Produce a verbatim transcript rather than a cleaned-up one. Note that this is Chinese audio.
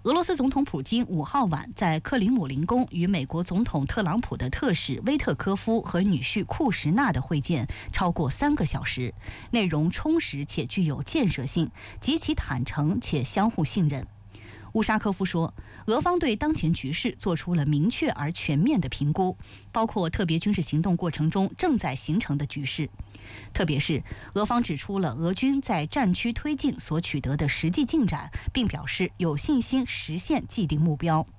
俄罗斯总统普京五号晚在克里姆林宫与美国总统特朗普的特使威特科夫和女婿库什纳的会见超过三个小时，内容充实且具有建设性，极其坦诚且相互信任。乌沙科夫说，俄方对当前局势做出了明确而全面的评估，包括特别军事行动过程中正在形成的局势。特别是俄方指出了俄军在战区推进所取得的实际进展，并表示有信心实现既定目标。